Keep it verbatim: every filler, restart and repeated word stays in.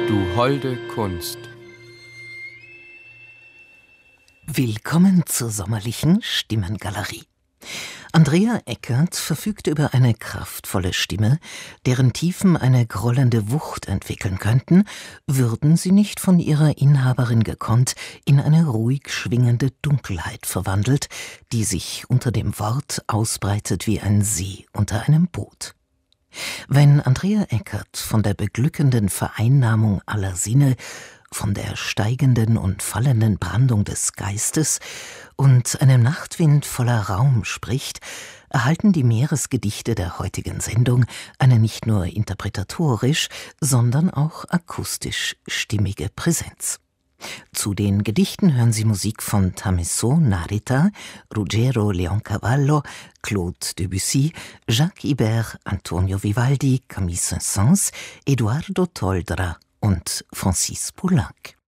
Du holde Kunst. Willkommen zur sommerlichen Stimmengalerie. Andrea Eckert verfügt über eine kraftvolle Stimme, deren Tiefen eine grollende Wucht entwickeln könnten, würden sie nicht von ihrer Inhaberin gekonnt in eine ruhig schwingende Dunkelheit verwandelt, die sich unter dem Wort ausbreitet wie ein See unter einem Boot. Wenn Andrea Eckert von der beglückenden Vereinnahmung aller Sinne, von der steigenden und fallenden Brandung des Geistes und einem Nachtwind voller Raum spricht, erhalten die Meeresgedichte der heutigen Sendung eine nicht nur interpretatorisch, sondern auch akustisch stimmige Präsenz. Zu den Gedichten hören Sie Musik von Tamisot Narita, Ruggero Leoncavallo, Claude Debussy, Jacques Ibert, Antonio Vivaldi, Camille Saint-Saëns, Eduardo Toldra und Francis Poulenc.